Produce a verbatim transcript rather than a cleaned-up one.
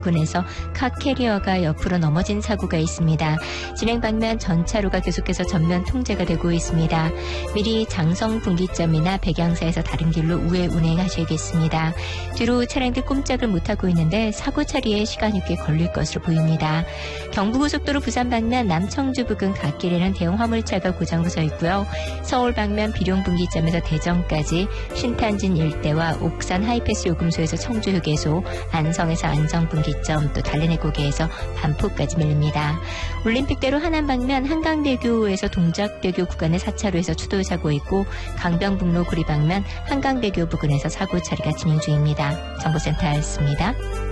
군에서 카캐리어가 옆으로 넘어진 사고가 있습니다. 진행 방면 전차로가 계속해서 전면 통제가 되고 있습니다. 미리 장성 분기점이나 백양사에서 다른 길로 우회 운행하셔야겠습니다. 뒤로 차량들 꼼짝을 못하고 있는데 사고 처리에 시간이 꽤 걸릴 것으로 보입니다. 경부고속도로 부산 방면 남청주 부근 갓길에는 대형 화물차가 고장 부서 있고요. 서울 방면 비룡 분기점에서 대전까지 신탄진 일대와 옥산 하이패스 요금소에서 청주 휴게소, 안성에서 안성 분기점, 또 달래내 고개에서 반포까지 밀립니다. 올림픽대로 하남 방면 한강대교에서 동작대교 구간의 사 차로에서 추돌 사고 있고 강변북로 구리 방면 한강대교 부근에서 사고 처리가 진행 중입니다. 정보센터였습니다.